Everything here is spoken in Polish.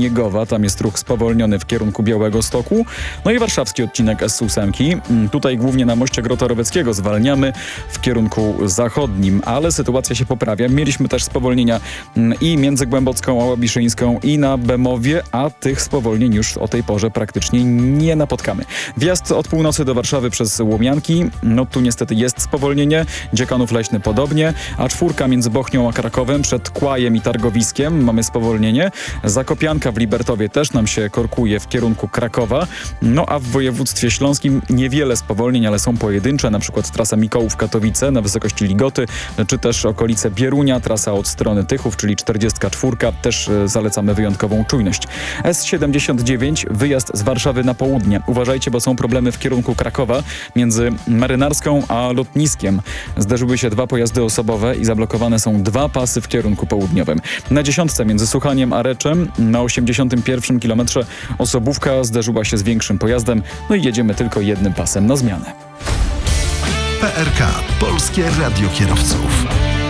Niegowa. Tam jest ruch spowolniony w kierunku Białegostoku. No i warszawski odcinek S8. Tutaj głównie na moście Grota-Roweckiego zwalniamy w kierunku zachodnim, ale sytuacja się poprawia. Mieliśmy też spowolnienia i między Głębocką a Łabiszyńską i na Bemowie, a tych spowolnień już o tej porze praktycznie nie napotkamy. Wjazd od północy do Warszawy przez Łomianki, no tu niestety jest spowolnienie, Dziekanów Leśny podobnie, a czwórka między Bochnią a Krakowem przed Kłajem i Targowiskiem mamy spowolnienie. Zakopianka w Libertowie też nam się korkuje w kierunku Krakowa, no a w województwie śląskim niewiele spowolnień, ale są pojedyncze, na przykład trasa Mikołów-Katowice na wysokości Ligoty, czy też okolice Bierunia, trasa od strony Tychów, czyli 44, też zalecamy wyjątkową czujność. S79, wyjazd z Warszawy na południe. Uważajcie, bo są problemy w kierunku Krakowa między Marynarską a Lotniskiem. Zderzyły się dwa pojazdy osobowe i zablokowane są dwa pasy w kierunku południowym. Na 10 między Suchaniem a Reczem na 81 kilometrze osobówka zderzyła się z większym pojazdem, no i jedziemy tylko jednym pasem na zmianę. PRK. Polskie Radio Kierowców.